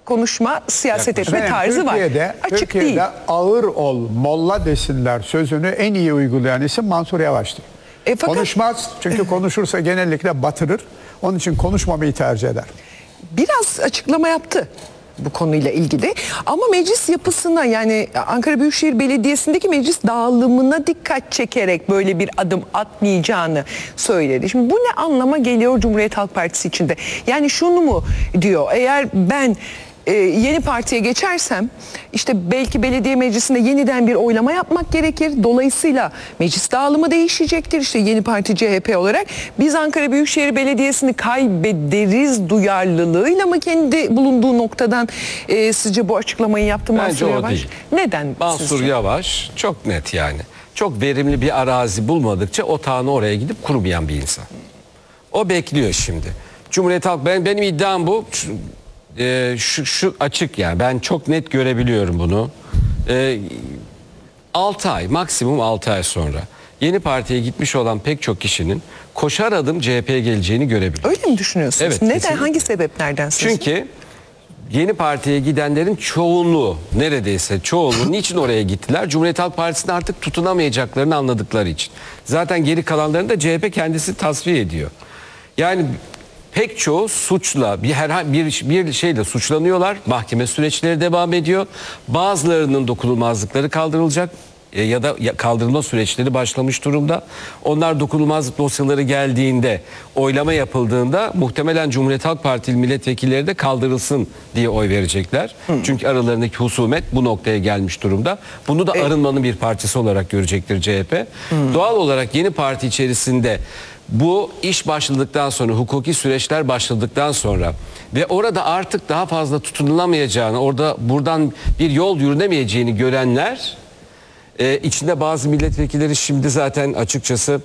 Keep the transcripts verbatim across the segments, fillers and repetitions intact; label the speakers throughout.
Speaker 1: konuşma, siyaset etme
Speaker 2: Efendim,
Speaker 1: tarzı
Speaker 2: Türkiye'de,
Speaker 1: var. Açık
Speaker 2: Türkiye'de
Speaker 1: değil.
Speaker 2: ağır ol, molla desinler sözünü en iyi uygulayan isim Mansur Yavaş'tır.
Speaker 1: E, fakat,
Speaker 2: Konuşmaz çünkü konuşursa genellikle batırır. Onun için konuşmamayı tercih eder.
Speaker 1: Biraz açıklama yaptı bu konuyla ilgili. Ama meclis yapısına, yani Ankara Büyükşehir Belediyesi'ndeki meclis dağılımına dikkat çekerek böyle bir adım atmayacağını söyledi. Şimdi bu ne anlama geliyor Cumhuriyet Halk Partisi içinde? Yani şunu mu diyor, eğer ben e, yeni partiye geçersem işte belki belediye meclisinde yeniden bir oylama yapmak gerekir. Dolayısıyla meclis dağılımı değişecektir. İşte yeni parti C H P olarak biz Ankara Büyükşehir Belediyesi'ni kaybederiz duyarlılığıyla mı kendi bulunduğu noktadan e, sizce bu açıklamayı yaptı Mansur Yavaş?
Speaker 3: Değil.
Speaker 1: Neden?
Speaker 3: Mansur
Speaker 1: sizce?
Speaker 3: Yavaş çok net yani. Çok verimli bir arazi bulmadıkça otağını oraya gidip kurmayan bir insan. O bekliyor şimdi. Cumhuriyet Halk, ben, benim iddiam bu. Şu, e, şu, şu açık yani. Ben çok net görebiliyorum bunu. E, altı ay, maksimum altı ay sonra yeni partiye gitmiş olan pek çok kişinin koşar adım C H P'ye geleceğini görebiliyorum.
Speaker 1: Öyle mi düşünüyorsunuz?
Speaker 3: Evet,
Speaker 1: Neden?
Speaker 3: kesinlikle.
Speaker 1: Hangi sebeplerden sizce?
Speaker 3: Çünkü yeni partiye gidenlerin çoğunluğu, neredeyse çoğunluğu niçin oraya gittiler? Cumhuriyet Halk Partisi'ne artık tutunamayacaklarını anladıkları için. Zaten geri kalanlarını da C H P kendisi tasfiye ediyor. Yani pek çoğu suçla, bir herhangi bir, bir şeyle suçlanıyorlar. Mahkeme süreçleri devam ediyor. Bazılarının dokunulmazlıkları kaldırılacak ya da kaldırılma süreçleri başlamış durumda. Onlar dokunulmazlık dosyaları geldiğinde, oylama yapıldığında muhtemelen Cumhuriyet Halk Partili milletvekilleri de kaldırılsın diye oy verecekler. Hı. Çünkü aralarındaki husumet bu noktaya gelmiş durumda. Bunu da evet. arınmanın bir parçası olarak görecektir C H P. Hı. Doğal olarak yeni parti içerisinde bu iş başladıktan sonra, hukuki süreçler başladıktan sonra ve orada artık daha fazla tutunulamayacağını, orada buradan bir yol yürünemeyeceğini görenler, Ee, içinde bazı milletvekilleri şimdi zaten açıkçası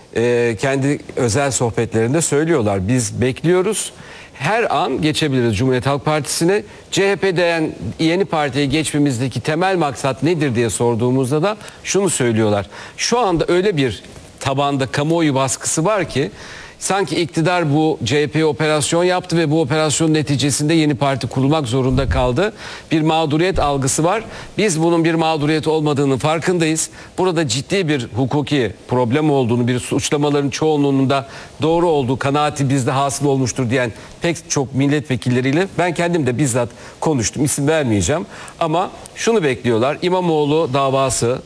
Speaker 3: e, kendi özel sohbetlerinde söylüyorlar. Biz bekliyoruz. Her an geçebiliriz Cumhuriyet Halk Partisi'ne. C H P'den yeni partiye geçmemizdeki temel maksat nedir diye sorduğumuzda da şunu söylüyorlar. Şu anda öyle bir tabanda kamuoyu baskısı var ki sanki iktidar bu C H P'ye operasyon yaptı ve bu operasyonun neticesinde yeni parti kurulmak zorunda kaldı. Bir mağduriyet algısı var. Biz bunun bir mağduriyet olmadığının farkındayız. Burada ciddi bir hukuki problem olduğunu, bir suçlamaların çoğunluğunun da doğru olduğu kanaati bizde hasıl olmuştur diyen pek çok milletvekilleriyle ben kendim de bizzat konuştum. İsim vermeyeceğim ama şunu bekliyorlar. İmamoğlu davası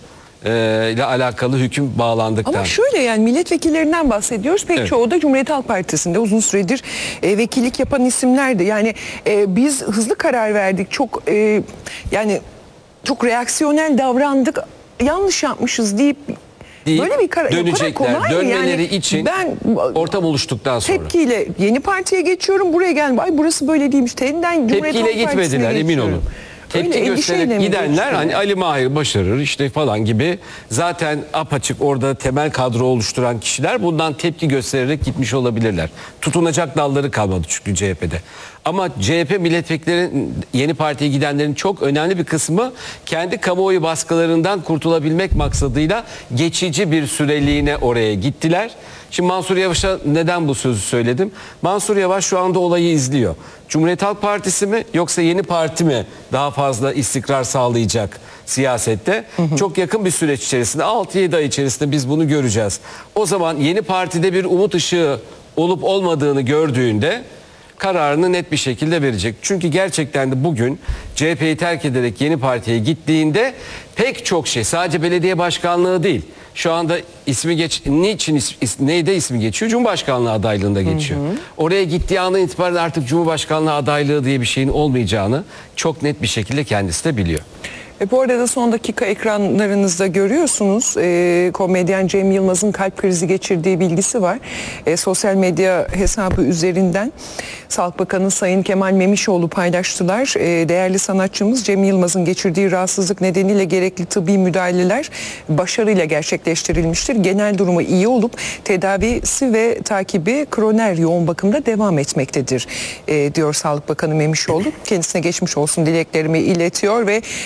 Speaker 3: ile alakalı hüküm bağlandıktan.
Speaker 1: Ama şöyle, yani milletvekillerinden bahsediyoruz. Pek evet. çoğu da Cumhuriyet Halk Partisi'nde uzun süredir e, vekillik yapan isimlerdi. Yani e, biz hızlı karar verdik. Çok e, yani çok reaksiyonel davrandık. Yanlış yapmışız deyip
Speaker 3: deyip
Speaker 1: böyle bir karar
Speaker 3: dönecekler. Dönmeleri yani için ben ortam oluştuktan sonra.
Speaker 1: Tepkiyle yeni partiye geçiyorum. Buraya geldim. Ay burası böyle değilmiş. Yeniden Cumhuriyet
Speaker 3: Tepkiyle
Speaker 1: Halk Partisi'ne
Speaker 3: gitmediler, emin
Speaker 1: geçiyorum.
Speaker 3: olun. Tepki
Speaker 1: Öyle
Speaker 3: göstererek gidenler hani Ali Mahir başarır işte falan gibi zaten apaçık orada temel kadro oluşturan kişiler bundan tepki göstererek gitmiş olabilirler. Tutunacak dalları kalmadı çünkü C H P'de. Ama C H P milletvekillerinin yeni partiye gidenlerin çok önemli bir kısmı kendi kamuoyu baskılarından kurtulabilmek maksadıyla geçici bir süreliğine oraya gittiler. Şimdi Mansur Yavaş'a neden bu sözü söyledim? Mansur Yavaş şu anda olayı izliyor. Cumhuriyet Halk Partisi mi yoksa yeni parti mi daha fazla istikrar sağlayacak siyasette? Hı hı. Çok yakın bir süreç içerisinde, altı yedi ay içerisinde biz bunu göreceğiz. O zaman yeni partide bir umut ışığı olup olmadığını gördüğünde kararını net bir şekilde verecek. Çünkü gerçekten de bugün C H P'yi terk ederek yeni partiye gittiğinde pek çok şey, sadece belediye başkanlığı değil. Şu anda ismi geç, niçin is, is, neyde ismi geçiyor? Cumhurbaşkanlığı adaylığında geçiyor. Hı hı. Oraya gittiği andan itibaren artık Cumhurbaşkanlığı adaylığı diye bir şeyin olmayacağını çok net bir şekilde kendisi de biliyor.
Speaker 1: E bu arada da son dakika ekranlarınızda görüyorsunuz. E, komedyen Cem Yılmaz'ın kalp krizi geçirdiği bilgisi var. E, sosyal medya hesabı üzerinden Sağlık Bakanı Sayın Kemal Memişoğlu paylaştılar. E, değerli sanatçımız Cem Yılmaz'ın geçirdiği rahatsızlık nedeniyle gerekli tıbbi müdahaleler başarıyla gerçekleştirilmiştir. Genel durumu iyi olup tedavisi ve takibi kroner yoğun bakımda devam etmektedir e, diyor Sağlık Bakanı Memişoğlu. Kendisine geçmiş olsun dileklerimi iletiyor ve en kısa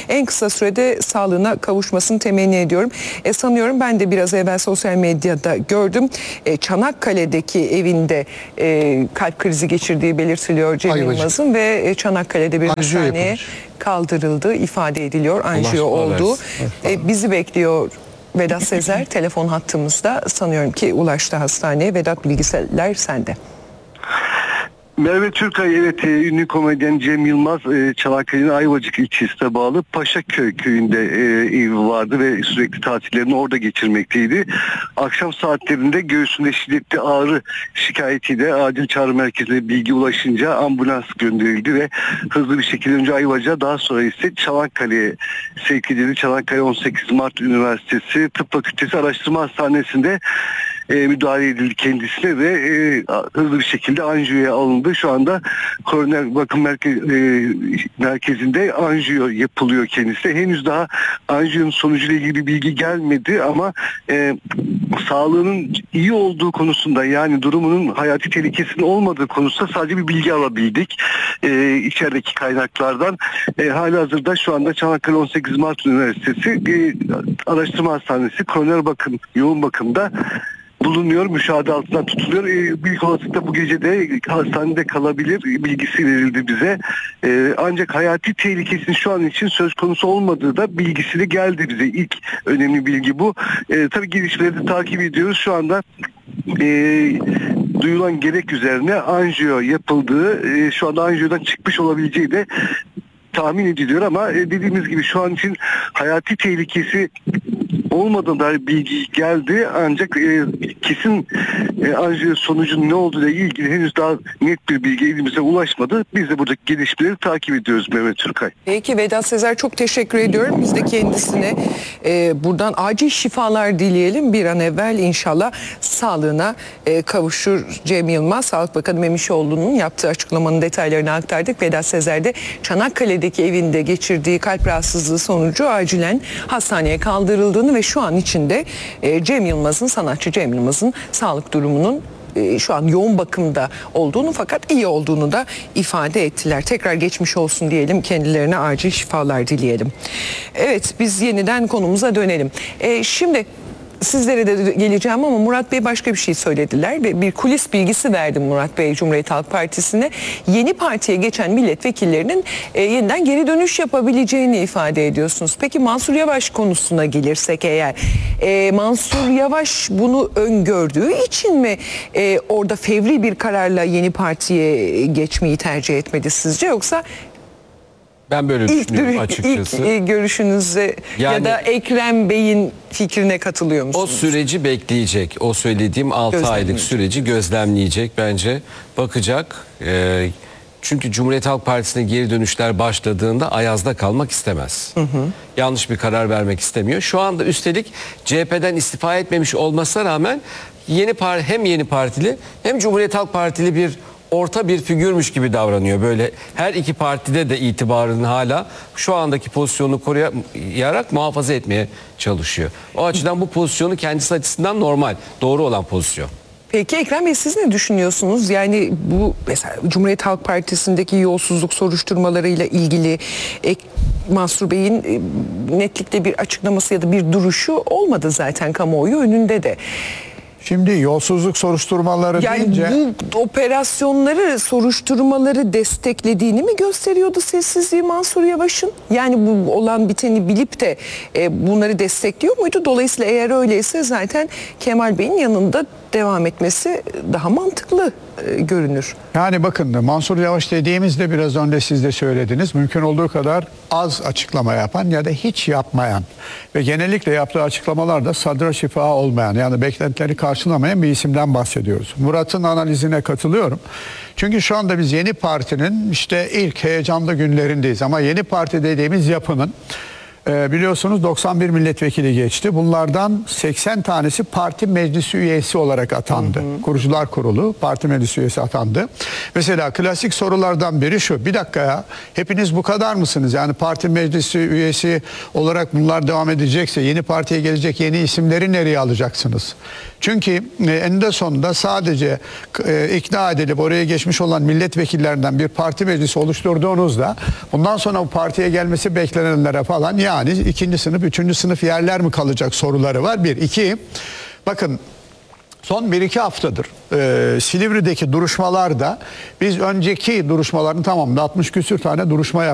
Speaker 1: kısa sürede sağlığına kavuşmasını temenni ediyorum. E, sanıyorum ben de biraz evvel sosyal medyada gördüm. E, Çanakkale'deki evinde e, kalp krizi geçirdiği belirtiliyor Cem
Speaker 4: Ayvacık.
Speaker 1: Yılmaz'ın ve e, Çanakkale'de bir
Speaker 4: Anjiyo
Speaker 1: hastaneye
Speaker 4: yapılmış.
Speaker 1: kaldırıldığı ifade ediliyor. Anjiyo
Speaker 3: Allah
Speaker 1: oldu.
Speaker 3: versin.
Speaker 1: E, bizi bekliyor Vedat Sezer telefon hattımızda, sanıyorum ki ulaştı hastaneye. Vedat, bilgisayarlar sende.
Speaker 5: Merve Türkay, evet, e, ünlü komedyen Cem Yılmaz e, Çanakkale'nin Ayvacık ilçesine bağlı Paşaköy köyünde e, evi vardı ve sürekli tatillerini orada geçirmekteydi. Akşam saatlerinde göğsünde şiddetli ağrı şikayetiyle acil çağrı merkezine bilgi ulaşınca ambulans gönderildi ve hızlı bir şekilde önce Ayvacık'a, daha sonra ise Çanakkale'ye sevk edildi. Çanakkale on sekiz Mart Üniversitesi Tıp Fakültesi Araştırma Hastanesi'nde E, müdahale edildi kendisine ve e, hızlı bir şekilde anjiyoya alındı. Şu anda koroner bakım merkez, e, merkezinde anjiyo yapılıyor kendisi. Henüz daha anjiyonun sonucuyla ilgili bilgi gelmedi ama e, sağlığının iyi olduğu konusunda, yani durumunun hayati tehlikesinin olmadığı konusunda sadece bir bilgi alabildik e, içerideki kaynaklardan. E, halihazırda şu anda Çanakkale on sekiz Mart Üniversitesi e, Araştırma Hastanesi koroner bakım, yoğun bakımda bulunuyor, müşahede altında tutuluyor. Ee, büyük olasılıkla bu gece de hastanede kalabilir bilgisi verildi bize. Ee, ancak hayati tehlikesinin şu an için söz konusu olmadığı da bilgisi de geldi bize. İlk önemli bilgi bu. Ee, tabii gelişmeleri de takip ediyoruz. Şu anda e, duyulan gerek üzerine anjiyo yapıldığı, e, şu anda anjiyodan çıkmış olabileceği de tahmin ediliyor ama e, dediğimiz gibi şu an için hayati tehlikesi olmadığına dair bilgi geldi, ancak e, kesin e, anjiyo sonucunun ne olduğuyla ilgili henüz daha net bir bilgi elimize ulaşmadı. Biz de buradaki gelişmeleri takip ediyoruz Mehmet Türkay.
Speaker 1: Peki Vedat Sezer, çok teşekkür ediyorum. Biz de kendisine e, buradan acil şifalar dileyelim. Bir an evvel inşallah sağlığına e, kavuşur Cem Yılmaz. Sağlık Bakanı Memişoğlu'nun yaptığı açıklamanın detaylarını aktardık. Vedat Sezer de Çanakkale'deki evinde geçirdiği kalp rahatsızlığı sonucu acilen hastaneye kaldırıldığını ve şu an içinde e, Cem Yılmaz'ın, sanatçı Cem Yılmaz'ın sağlık durumunun e, şu an yoğun bakımda olduğunu fakat iyi olduğunu da ifade ettiler. Tekrar geçmiş olsun diyelim, kendilerine acil şifalar dileyelim. Evet, biz yeniden konumuza dönelim. E, şimdi sizlere de geleceğim ama Murat Bey başka bir şey söylediler ve bir kulis bilgisi verdi Murat Bey Cumhuriyet Halk Partisi'ne. Yeni partiye geçen milletvekillerinin e, yeniden geri dönüş yapabileceğini ifade ediyorsunuz. Peki Mansur Yavaş konusuna gelirsek eğer, e, Mansur Yavaş bunu öngördüğü için mi e, orada fevri bir kararla yeni partiye geçmeyi tercih etmedi sizce, yoksa
Speaker 3: Ben böyle
Speaker 1: İlk,
Speaker 3: düşünüyorum
Speaker 1: dürü-
Speaker 3: açıkçası.
Speaker 1: ilk e, görüşünüze ya
Speaker 3: Yani-
Speaker 1: da Ekrem Bey'in fikrine katılıyor musunuz?
Speaker 3: O süreci bekleyecek. O söylediğim altı aylık
Speaker 1: Gözlemleyecek.
Speaker 3: süreci gözlemleyecek bence. Bakacak. Ee, çünkü Cumhuriyet Halk Partisi'ne geri dönüşler başladığında ayazda kalmak istemez. Yanlış bir karar vermek istemiyor. Şu anda üstelik C H P'den istifa etmemiş olmasına rağmen yeni par hem yeni partili hem Cumhuriyet Halk Partili bir orta bir figürmüş gibi davranıyor. Böyle her iki partide de itibarını hala şu andaki pozisyonunu koruyarak muhafaza etmeye çalışıyor. O açıdan bu pozisyonu kendisi açısından normal, doğru olan pozisyon.
Speaker 1: Peki Ekrem Bey, siz ne düşünüyorsunuz? Yani bu mesela Cumhuriyet Halk Partisi'ndeki yolsuzluk soruşturmalarıyla ilgili e, Mansur Bey'in e, netlikte bir açıklaması ya da bir duruşu olmadı zaten kamuoyu önünde de.
Speaker 2: Şimdi yolsuzluk soruşturmaları
Speaker 1: Yani
Speaker 2: deyince...
Speaker 1: bu operasyonları, soruşturmaları desteklediğini mi gösteriyordu sessizliği Mansur Yavaş'ın? Yani bu olan biteni bilip de e, bunları destekliyor muydu? Dolayısıyla eğer öyleyse zaten Kemal Bey'in yanında devam etmesi daha mantıklı e, görünür.
Speaker 2: Yani bakın, Mansur Yavaş dediğimizde biraz önce siz de söylediniz. Mümkün olduğu kadar az açıklama yapan ya da hiç yapmayan ve genellikle yaptığı açıklamalarda sadra şifa olmayan, yani beklentileri karşılamayan bir isimden bahsediyoruz. Murat'ın analizine katılıyorum. Çünkü şu anda biz yeni partinin işte ilk heyecanlı günlerindeyiz ama yeni parti dediğimiz yapının Ee, biliyorsunuz doksan bir milletvekili geçti. Bunlardan seksen tanesi parti meclisi üyesi olarak atandı. Hı hı. Kurucular Kurulu parti meclisi üyesi atandı. Mesela klasik sorulardan biri şu: bir dakika ya, hepiniz bu kadar mısınız? Yani parti meclisi üyesi olarak bunlar devam edecekse yeni partiye gelecek yeni isimleri nereye alacaksınız? Çünkü e, eninde sonunda sadece e, ikna edilip oraya geçmiş olan milletvekillerinden bir parti meclisi oluşturduğunuzda bundan sonra bu partiye gelmesi beklenenlere falan, yani Yani ikinci sınıf, üçüncü sınıf yerler mi kalacak soruları var. Bir. İki, bakın son bir iki haftadır e, Silivri'deki duruşmalarda biz önceki duruşmaların tamamında altmış küsür tane duruşma yaptık.